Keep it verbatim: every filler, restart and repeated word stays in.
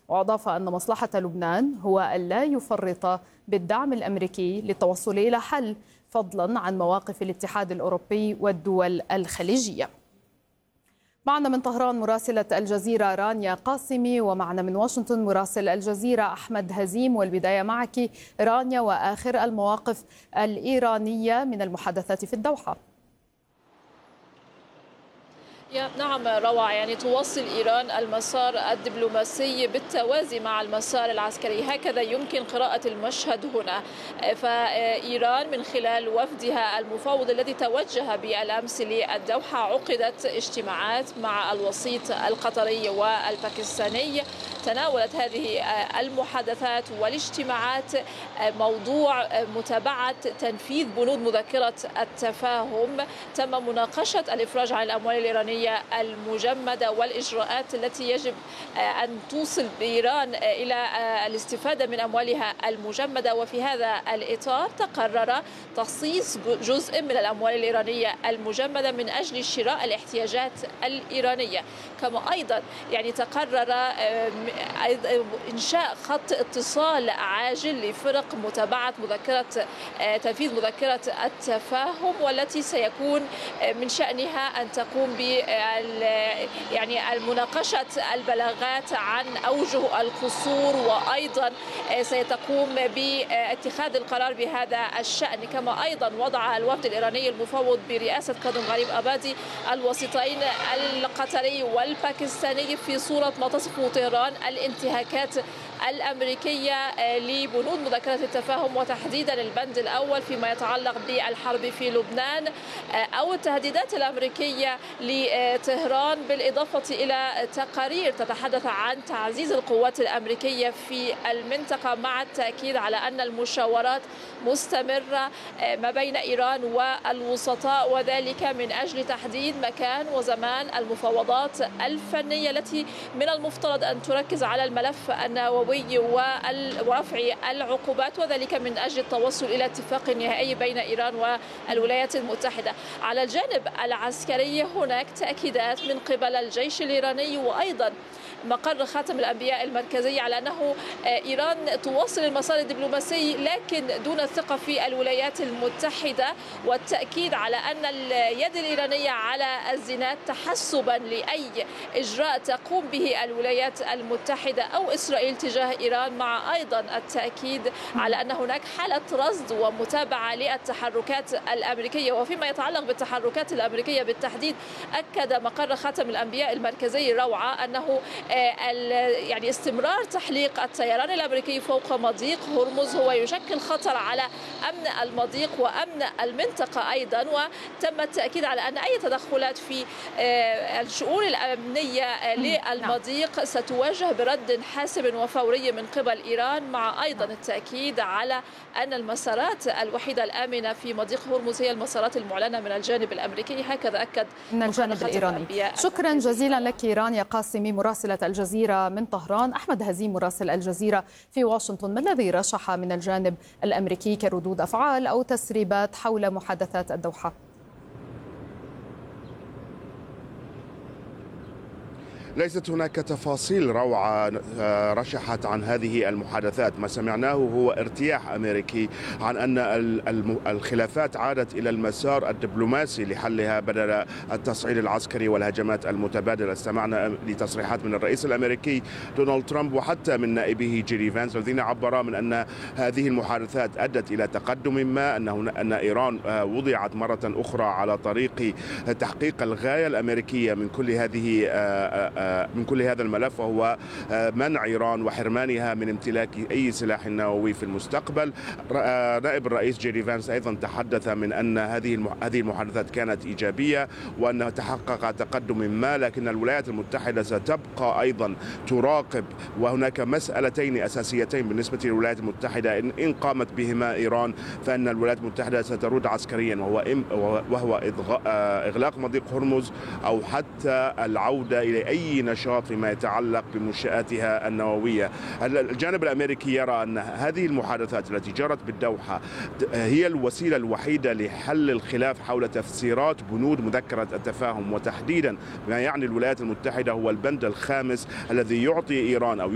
وأضاف أن مصلحة لبنان هو ألا يفرط بالدعم الأمريكي للتوصل إلى حل، فضلا عن مواقف الاتحاد الأوروبي والدول الخليجية. معنا من طهران مراسلة الجزيرة رانيا قاسمي، ومعنا من واشنطن مراسل الجزيرة أحمد هزيم. والبداية معك رانيا، وآخر المواقف الإيرانية من المحادثات في الدوحة. نعم روعة، يعني تواصل إيران المسار الدبلوماسي بالتوازي مع المسار العسكري، هكذا يمكن قراءة المشهد هنا. فإيران من خلال وفدها المفوض الذي توجه بالأمس للدوحة عقدت اجتماعات مع الوسيط القطري والباكستاني. تناولت هذه المحادثات والاجتماعات موضوع متابعة تنفيذ بنود مذكرة التفاهم. تم مناقشة الإفراج عن الأموال الإيرانية المجمدة والإجراءات التي يجب أن توصل إيران إلى الاستفادة من أموالها المجمدة. وفي هذا الإطار تقرر تخصيص جزء من الأموال الإيرانية المجمدة من أجل شراء الاحتياجات الإيرانية. كما أيضا يعني تقرر إنشاء خط اتصال عاجل لفرق متابعة مذكرة تنفيذ مذكرة التفاهم، والتي سيكون من شأنها أن تقوم ب يعني المناقشة البلاغات عن أوجه القصور، وأيضا سيتقوم باتخاذ القرار بهذا الشأن. كما أيضا وضع الوفد الإيراني المفوض برئاسة قادم غريب أبادي الوسيطين القطري والباكستاني في صورة ما تصفه طهران الانتهاكات الأمريكية لبنود مذكرة التفاهم، وتحديدا البند الأول فيما يتعلق بالحرب في لبنان أو التهديدات الأمريكية لطهران، بالإضافة إلى تقارير تتحدث عن تعزيز القوات الأمريكية في المنطقة، مع التأكيد على أن المشاورات مستمرة ما بين إيران والوسطاء، وذلك من أجل تحديد مكان وزمان المفاوضات الفنية التي من المفترض أن تركز على الملف النووي ورفع العقوبات، وذلك من أجل التوصل إلى اتفاق نهائي بين إيران والولايات المتحدة. على الجانب العسكري هناك تأكيدات من قبل الجيش الإيراني وأيضا مقر خاتم الأنبياء المركزي على أنه إيران تواصل المسار الدبلوماسي لكن دون الثقة في الولايات المتحدة، والتأكيد على أن اليد الإيرانية على الزناد تحسبا لأي إجراء تقوم به الولايات المتحدة أو إسرائيل تجاه إيران، مع أيضا التأكيد على أن هناك حالة رصد ومتابعة للتحركات الأمريكية. وفيما يتعلق بالتحركات الأمريكية بالتحديد، أكد مقر خاتم الأنبياء المركزي روعة أنه يعني استمرار تحليق الطيران الأمريكي فوق مضيق هرمز هو يشكل خطر على أمن المضيق وأمن المنطقة أيضا، وتم التأكيد على أن أي تدخلات في الشؤون الأمنية للمضيق ستواجه برد حاسم وفوري من قبل إيران، مع أيضا التأكيد على أن المسارات الوحيدة الآمنة في مضيق هرمز هي المسارات المعلنة من الجانب الأمريكي، هكذا أكد من الجانب الإيراني. شكرا جزيلا لك رانيا قاسمي مراسلة الجزيرة من طهران. أحمد هزيم مراسل الجزيرة في واشنطن، ما الذي رشح من الجانب الأمريكي كردود أفعال أو تسريبات حول محادثات الدوحة؟ ليست هناك تفاصيل روعة رشحت عن هذه المحادثات. ما سمعناه هو ارتياح أمريكي عن أن الخلافات عادت إلى المسار الدبلوماسي لحلها بدل التصعيد العسكري والهجمات المتبادلة. استمعنا لتصريحات من الرئيس الأمريكي دونالد ترامب وحتى من نائبه جيري فانس، الذين عبرا من أن هذه المحادثات أدت إلى تقدم ما، أن أن إيران وضعت مرة أخرى على طريق تحقيق الغاية الأمريكية من كل هذه من كل هذا الملف، وهو منع إيران وحرمانها من امتلاك أي سلاح نووي في المستقبل. نائب الرئيس جيري فانس أيضا تحدث من أن هذه هذه المحادثات كانت إيجابية وأنها تحقق تقدم ما، لكن الولايات المتحدة ستبقى أيضا تراقب. وهناك مسألتين أساسيتين بالنسبة للولايات المتحدة إن قامت بهما إيران فإن الولايات المتحدة سترد عسكريا، وهو وهو إغلاق مضيق هرمز أو حتى العودة إلى أي نشاط فيما يتعلق بمنشآتها النووية. الجانب الأمريكي يرى أن هذه المحادثات التي جرت بالدوحة هي الوسيلة الوحيدة لحل الخلاف حول تفسيرات بنود مذكرة التفاهم، وتحديدا ما يعني الولايات المتحدة هو البند الخامس الذي يعطي إيران أو